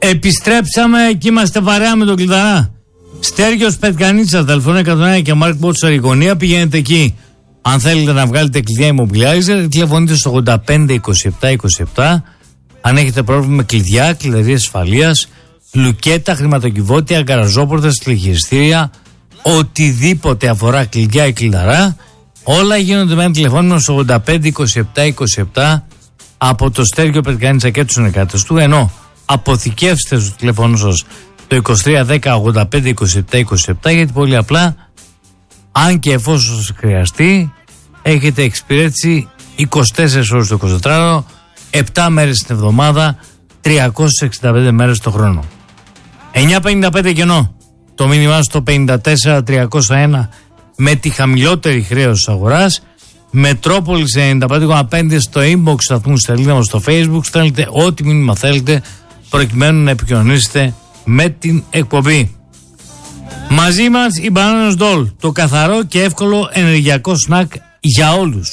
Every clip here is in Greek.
Επιστρέψαμε και είμαστε βαρέα με τον Κλειδαρά. Στέργιος Πετκανίτσας, τηλεφωνώ 101 και Μάρκ Μπότσαρ γωνία. Πηγαίνετε εκεί. Αν θέλετε να βγάλετε κλειδιά immobilizer, τηλεφωνείτε στο 85-27-27. Αν έχετε πρόβλημα με κλειδιά, κλειδαρίες ασφαλείας, λουκέτα, χρηματοκιβώτια, γκαραζόπορτες, τηλεχειριστήρια, οτιδήποτε αφορά κλειδιά ή κλειδαρά, όλα γίνονται με ένα τηλεφώνημα στο 85-27-27 από το Στέργιο Πετκανίτσα και τους συνεργάτες του, ενώ αποθηκεύστε στο τηλέφωνο σας το 2310-85-27-27, γιατί πολύ απλά, αν και εφόσον σας χρειαστεί, έχετε εξυπηρέτηση 24 ώρες το 24ωρο, 7 μέρες την εβδομάδα, 365 μέρες το χρόνο. 9.55 κενό. Το μήνυμά στο 54-301 με τη χαμηλότερη χρέωση αγοράς. Μετρόπολης 95,5 στο inbox σταθμού, στέλνετε μας στο Facebook, στέλνετε ό,τι μήνυμα θέλετε προκειμένου να επικοινωνήσετε με την εκπομπή. Μαζί μας η Bananas Doll, το καθαρό και εύκολο ενεργειακό σνακ για όλους.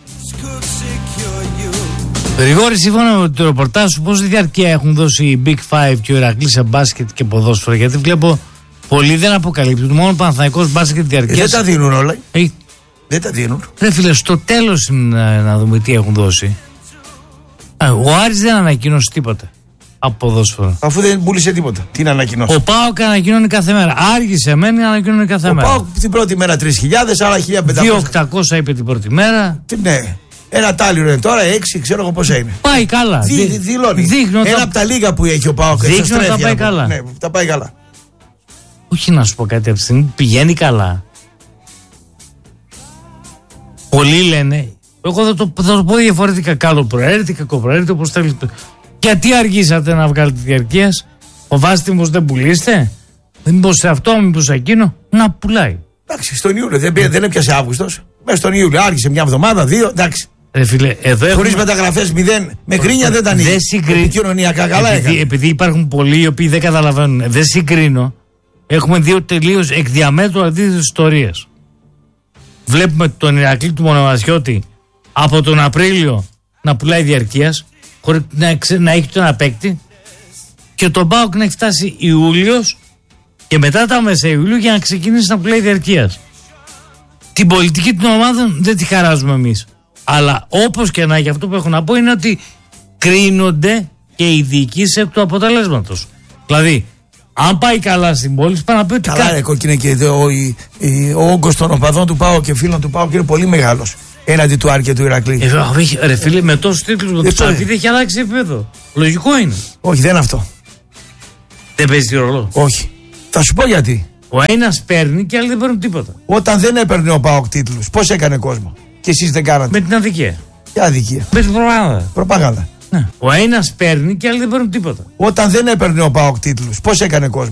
Γρηγόρη, σύμφωνα με το ρεπορτάζ σου, πόση διαρκεία έχουν δώσει οι Big Five και ο Ηρακλής σε μπάσκετ και ποδόσφαιρο? Γιατί βλέπω πολλοί δεν αποκαλύπτουν, μόνο ο Παναθηναϊκός μπάσκετ διαρκείας. Δεν τα δίνουν όλα. Δεν τα δίνουν. Ρε φίλε, στο τέλος να δούμε τι έχουν δώσει. Ο Άρης δεν ανακοίνωσε τίποτα από ποδόσφαιρο. Αφού δεν πούλησε τίποτα. Τι να ανακοινώσει? Ο ΠΑΟΚ ανακοινώνει κάθε μέρα. Άργησε μένει, ανακοινώνει κάθε μέρα. Ο ΠΑΟΚ την πρώτη μέρα 3.000, άλλα 1.500. 2.800 είπε την πρώτη μέρα. Ναι. Ένα τάλιρο είναι τώρα, 6, ξέρω εγώ πόσα είναι. Πάει καλά. Δηλώνει. Ένα από τα λίγα που έχει ο ΠΑΟΚ. Δείχνει ότι τα πάει καλά. Ναι, τα πάει καλά. Όχι να σου πω κάτι, από τη στιγμή πηγαίνει καλά. Πολλοί λένε, εγώ θα το πω διαφορετικά, καλό προαίρετη, κακό προαίρετη, όπως θέλετε. Γιατί αργήσατε να βγάλετε διαρκείας? Φοβάστε μήπως δεν πουλήσετε? Μήπως σε αυτό, μήπως σε εκείνο? Να πουλάει. Εντάξει, στον Ιούλιο δεν έπιασε Αύγουστος. Μέσα στον Ιούλιο άργησε μια εβδομάδα, 2, εντάξει. Φίλε, χωρίς μεταγραφές 0, με γκρίνια δεν τα ανοίγει. Επικοινωνιακά καλά έκανε. Επειδή υπάρχουν πολλοί οι οποίοι δεν καταλαβαίνουν, δεν συγκρίνω. Έχουμε δύο τελείως εκ διαμέτρου αντίθετες ιστορίες. Βλέπουμε τον Ηρακλή του Μονομασιώτη από τον Απρίλιο να πουλάει διαρκείας, χωρίς να έχει τον απέκτη, και τον ΠΑΟΚ να έχει φτάσει Ιούλιος και μετά τα μέσα Ιουλίου για να ξεκινήσει να πουλάει διαρκείας. Την πολιτική των ομάδων δεν τη χαράζουμε εμείς. Αλλά όπως και να έχει, αυτό που έχω να πω είναι ότι κρίνονται και οι διοικήσεις εκ του αποτελέσματος. Δηλαδή, αν πάει καλά στην πόλη, πάνε να πει ότι. Καλά, ρε κόκκινε, και ο όγκος των οπαδών του ΠΑΟΚ και φίλων του ΠΑΟΚ είναι πολύ μεγάλος έναντι του Άρη και του Ηρακλή. Ρε φίλε, με τόσους τίτλους με το Άρη έχει αλλάξει επίπεδο. Λογικό είναι. Όχι, δεν είναι αυτό. Δεν παίζει ρόλο. Όχι. Θα σου πω γιατί. Ο ένας παίρνει και άλλοι δεν παίρνουν τίποτα. Όταν δεν έπαιρνε ο ΠΑΟΚ τίτλους, πώς έκανε κόσμο? Και εσείς δεν κάνατε? Με την αδικία. Ποια αδικία? Με την προπαγάνδα. Προπαγάνδα. Ναι. Ο ένας παίρνει και άλλοι δεν παίρνουν τίποτα. Όταν δεν έπαιρνε ο ΠΑΟΚ τίτλους, πώς έκανε κόσμο?